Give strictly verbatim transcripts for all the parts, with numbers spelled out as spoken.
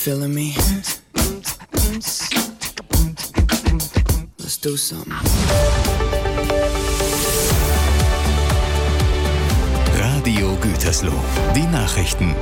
feeling me? Let's do something. Radio Gütersloh. Die Nachrichten.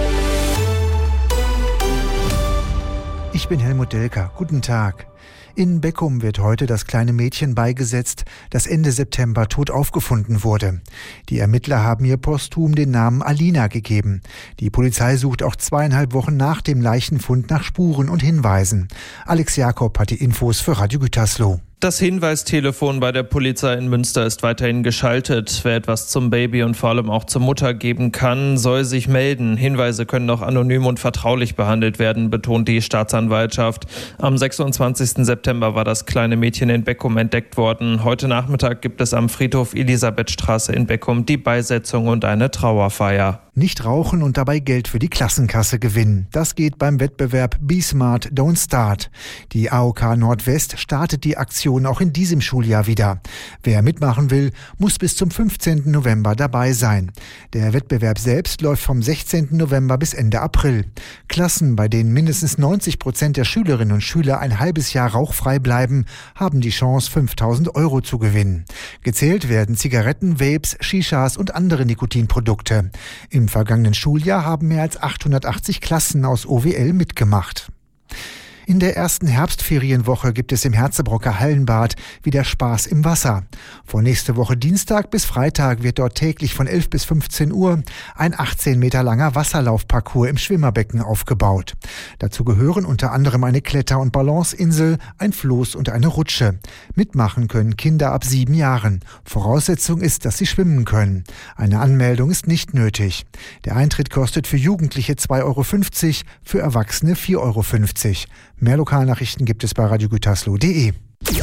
Ich bin Helmut Delker. Guten Tag. In Beckum wird heute das kleine Mädchen beigesetzt, das Ende September tot aufgefunden wurde. Die Ermittler haben ihr posthum den Namen Alina gegeben. Die Polizei sucht auch zweieinhalb Wochen nach dem Leichenfund nach Spuren und Hinweisen. Alex Jakob hat die Infos für Radio Gütersloh. Das Hinweistelefon bei der Polizei in Münster ist weiterhin geschaltet. Wer etwas zum Baby und vor allem auch zur Mutter geben kann, soll sich melden. Hinweise können auch anonym und vertraulich behandelt werden, betont die Staatsanwaltschaft. Am sechsundzwanzigsten September war das kleine Mädchen in Beckum entdeckt worden. Heute Nachmittag gibt es am Friedhof Elisabethstraße in Beckum die Beisetzung und eine Trauerfeier. Nicht rauchen und dabei Geld für die Klassenkasse gewinnen. Das geht beim Wettbewerb Be Smart, Don't Start. Die A O K Nordwest startet die Aktion auch in diesem Schuljahr wieder. Wer mitmachen will, muss bis zum fünfzehnten November dabei sein. Der Wettbewerb selbst läuft vom sechzehnten November bis Ende April. Klassen, bei denen mindestens neunzig Prozent der Schülerinnen und Schüler ein halbes Jahr rauchfrei bleiben, haben die Chance, fünftausend Euro zu gewinnen. Gezählt werden Zigaretten, Vapes, Shishas und andere Nikotinprodukte. Im vergangenen Schuljahr haben mehr als achthundertachtzig Klassen aus O W L mitgemacht. In der ersten Herbstferienwoche gibt es im Herzebrocker Hallenbad wieder Spaß im Wasser. Von nächste Woche Dienstag bis Freitag wird dort täglich von elf bis fünfzehn Uhr ein achtzehn Meter langer Wasserlaufparcours im Schwimmerbecken aufgebaut. Dazu gehören unter anderem eine Kletter- und Balanceinsel, ein Floß und eine Rutsche. Mitmachen können Kinder ab sieben Jahren. Voraussetzung ist, dass sie schwimmen können. Eine Anmeldung ist nicht nötig. Der Eintritt kostet für Jugendliche zwei Euro fünfzig, für Erwachsene vier Euro fünfzig. Mehr Lokalnachrichten gibt es bei radio gütersloh punkt de.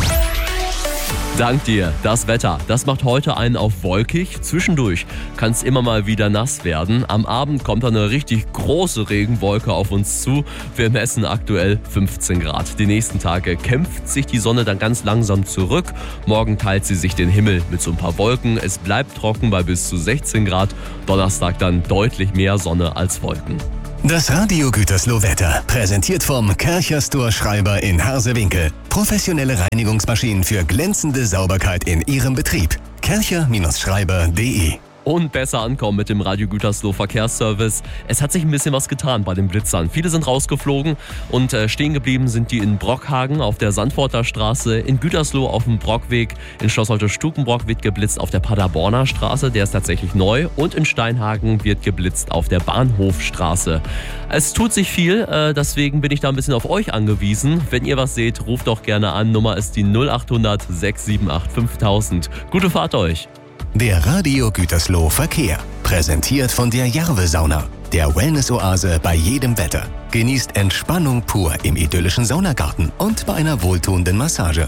Dank dir. Das Wetter, das macht heute einen auf wolkig. Zwischendurch kann es immer mal wieder nass werden. Am Abend kommt dann eine richtig große Regenwolke auf uns zu. Wir messen aktuell fünfzehn Grad. Die nächsten Tage kämpft sich die Sonne dann ganz langsam zurück. Morgen teilt sie sich den Himmel mit so ein paar Wolken. Es bleibt trocken bei bis zu sechzehn Grad. Donnerstag dann deutlich mehr Sonne als Wolken. Das Radio Gütersloh Wetter, präsentiert vom Kärcher Store Schreiber in Harsewinkel. Professionelle Reinigungsmaschinen für glänzende Sauberkeit in Ihrem Betrieb. kärcher Schreiber punkt de. Und besser ankommen mit dem Radio Gütersloh Verkehrsservice. Es hat sich ein bisschen was getan bei den Blitzern. Viele sind rausgeflogen und äh, stehen geblieben sind die in Brockhagen auf der Sandforter Straße, in Gütersloh auf dem Brockweg, in Schloss Holte-Stukenbrock wird geblitzt auf der Paderborner Straße, der ist tatsächlich neu, und in Steinhagen wird geblitzt auf der Bahnhofstraße. Es tut sich viel, äh, deswegen bin ich da ein bisschen auf euch angewiesen. Wenn ihr was seht, ruft doch gerne an. Nummer ist die null acht hundert sechs sieben acht fünftausend. Gute Fahrt euch! Der Radio Gütersloh Verkehr, präsentiert von der Jarve-Sauna, der Wellness-Oase bei jedem Wetter. Genießt Entspannung pur im idyllischen Saunagarten und bei einer wohltuenden Massage.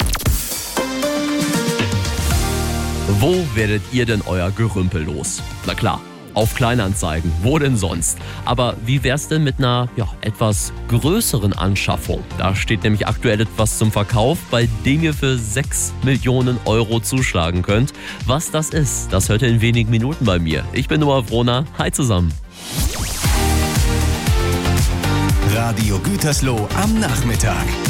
Wo werdet ihr denn euer Gerümpel los? Na klar, auf Kleinanzeigen. Wo denn sonst? Aber wie wär's denn mit einer ja, etwas größeren Anschaffung? Da steht nämlich aktuell etwas zum Verkauf, bei dem ihr für sechs Millionen Euro zuschlagen könnt. Was das ist, das hört ihr in wenigen Minuten bei mir. Ich bin Noah Wrohner. Hi zusammen. Radio Gütersloh am Nachmittag.